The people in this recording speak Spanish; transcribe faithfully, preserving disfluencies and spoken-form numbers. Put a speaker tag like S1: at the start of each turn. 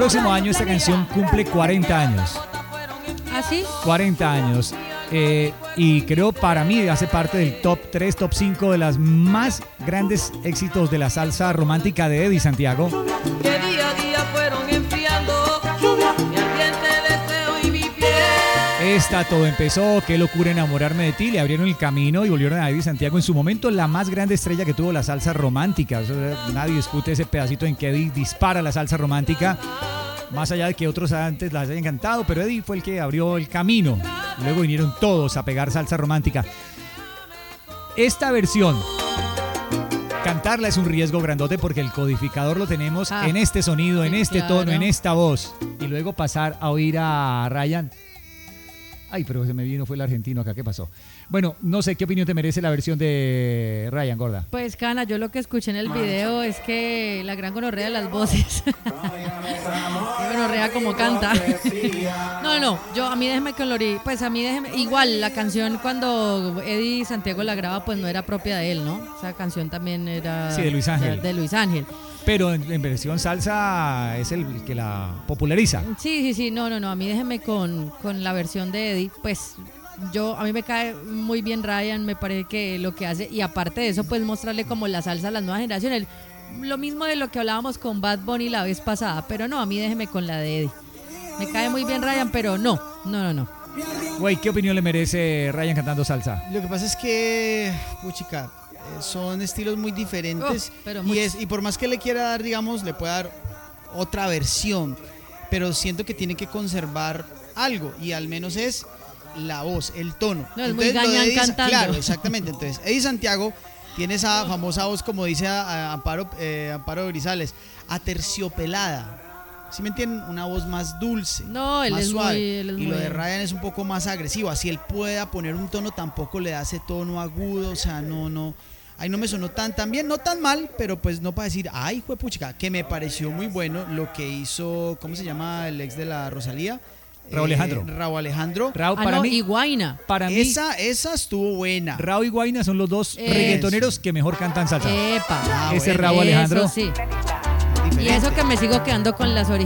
S1: próximo año esta canción cumple cuarenta años.
S2: ¿Ah, sí?
S1: cuarenta años. Eh, y creo para mí hace parte del top tres, top cinco de las más grandes éxitos de la salsa romántica de Eddie Santiago.
S3: Que día a día fueron enfriando mi ardiente deseo y mi piel.
S1: Esta Todo Empezó, Qué locura enamorarme de ti, le abrieron el camino y volvieron a Eddie Santiago en su momento la más grande estrella que tuvo la salsa romántica. O sea, nadie discute ese pedacito en que Eddie dispara la salsa romántica, más allá de que otros antes las hayan cantado, pero Eddie fue el que abrió el camino. Luego vinieron todos a pegar salsa romántica. Esta versión, cantarla es un riesgo grandote porque el codificador lo tenemos
S2: Ah,
S1: en este sonido, en
S2: sí,
S1: este
S2: claro.
S1: tono, en esta voz. Y luego pasar a oír a Ryan. Ay, pero se me vino, fue el argentino acá, ¿qué pasó? Bueno, no sé, ¿qué opinión te merece la versión de Ryan, gorda?
S2: Pues, Cana, yo lo que escuché en el video es que la gran gonorrea de las voces. Qué gonorrea como canta. No, no, yo a mí déjeme con Lori, pues a mí déjeme, igual la canción cuando Eddie Santiago la graba pues no era propia de él, ¿no? Esa canción también era
S1: Sí, de Luis Ángel.
S2: De, de Luis Ángel.
S1: Pero en, en versión salsa es el que la populariza.
S2: Sí, sí, sí, no, no, no, a mí déjeme con, con la versión de Eddie, pues yo, a mí me cae muy bien Ryan, me parece que lo que hace, y aparte de eso, pues mostrarle como la salsa a las nuevas generaciones, lo mismo de lo que hablábamos con Bad Bunny la vez pasada, pero no, a mí déjeme con la de Eddie. Me cae muy bien Ryan, pero no, no, no, no.
S1: Güey, ¿qué opinión le merece Ryan cantando salsa?
S4: Lo que pasa es que, puchica, eh, son estilos muy diferentes
S2: Oh, pero
S4: y,
S2: mucho.
S4: es, y por más que le quiera dar, digamos, le puede dar otra versión, pero siento que tiene que conservar algo y al menos es la voz, el tono.
S2: No, es muy
S4: Entonces, lo de
S2: gañán
S4: Eddie-
S2: cantando.
S4: Claro, exactamente. Entonces, Eddie Santiago tiene esa famosa voz, como dice a, a Amparo, eh, Amparo Grisales, aterciopelada. ¿Sí me entienden? Una voz más dulce,
S2: No, él
S4: más
S2: es
S4: suave.
S2: muy- él es
S4: y lo
S2: muy-
S4: de Ryan es un poco más agresivo. Así él pueda poner un tono, tampoco le da ese tono agudo. O sea, no, no. Ahí no me sonó tan, tan bien, no tan mal, pero pues no para decir, ay, juepuchica, que me pareció muy bueno lo que hizo, ¿cómo se llama el ex de la Rosalía?
S1: Raúl Alejandro.
S4: Eh, Raúl Alejandro.
S1: Raúl,
S2: Ah,
S1: para
S2: no,
S1: mí,
S2: y Guaina.
S1: para mí,
S4: Esa, esa estuvo buena.
S1: Raúl y Guaina son los dos
S2: Eso.
S1: reggaetoneros que mejor cantan salsa.
S2: Epa.
S4: Ah,
S1: Ese
S4: bueno.
S1: Raúl Alejandro.
S2: Eso sí. Y
S4: Diferente.
S2: eso que me sigo quedando con las originales.